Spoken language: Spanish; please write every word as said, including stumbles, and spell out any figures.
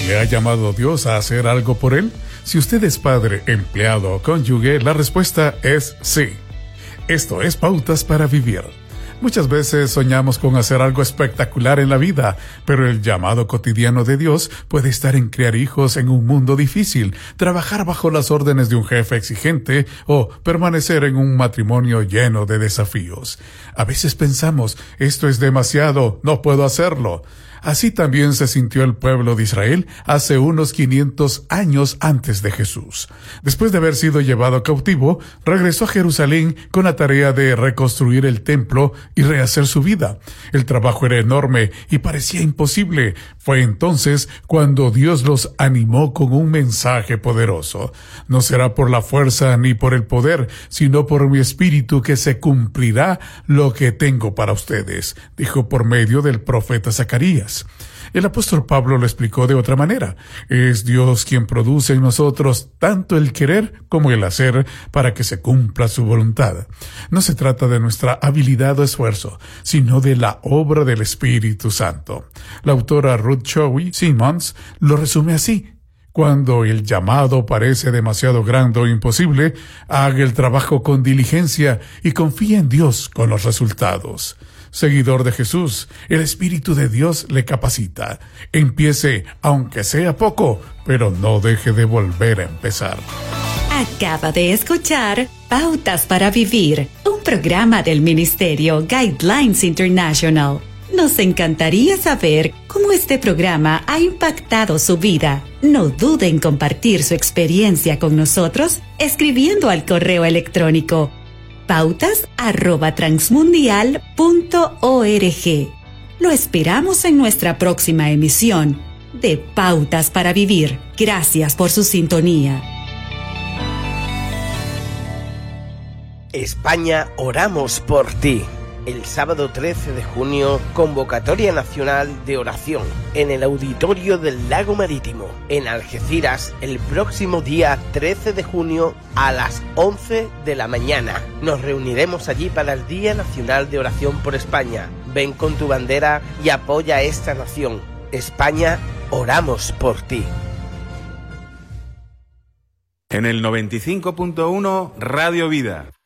¿Le ha llamado Dios a hacer algo por él? Si usted es padre, empleado o cónyuge, la respuesta es sí. Esto es Pautas para Vivir. Muchas veces soñamos con hacer algo espectacular en la vida, pero el llamado cotidiano de Dios puede estar en criar hijos en un mundo difícil, trabajar bajo las órdenes de un jefe exigente o permanecer en un matrimonio lleno de desafíos. A veces pensamos, esto es demasiado, no puedo hacerlo. Así también se sintió el pueblo de Israel hace unos quinientos años antes de Jesús. Después de haber sido llevado cautivo, regresó a Jerusalén con la tarea de reconstruir el templo y rehacer su vida. El trabajo era enorme y parecía imposible. Fue entonces cuando Dios los animó con un mensaje poderoso. No será por la fuerza ni por el poder, sino por mi espíritu que se cumplirá lo que tengo para ustedes, dijo por medio del profeta Zacarías. El apóstol Pablo lo explicó de otra manera. Es Dios quien produce en nosotros tanto el querer como el hacer para que se cumpla su voluntad. No se trata de nuestra habilidad o esfuerzo, sino de la obra del Espíritu Santo. La autora Ruth Chowie Simmons lo resume así: cuando el llamado parece demasiado grande o imposible, haga el trabajo con diligencia y confíe en Dios con los resultados. Seguidor de Jesús, el Espíritu de Dios le capacita. Empiece, aunque sea poco, pero no deje de volver a empezar. Acaba de escuchar Pautas para Vivir, un programa del Ministerio Guidelines International. Nos encantaría saber cómo este programa ha impactado su vida. No dude en compartir su experiencia con nosotros escribiendo al correo electrónico pautas arroba transmundial punto org. Lo esperamos en nuestra próxima emisión de Pautas para Vivir. Gracias por su sintonía. España, oramos por ti. El sábado trece de junio, convocatoria nacional de oración en el auditorio del Lago Marítimo, en Algeciras, el próximo día trece de junio a las once de la mañana. Nos reuniremos allí para el Día Nacional de Oración por España. Ven con tu bandera y apoya a esta nación. España, oramos por ti. En el noventa y cinco punto uno, Radio Vida.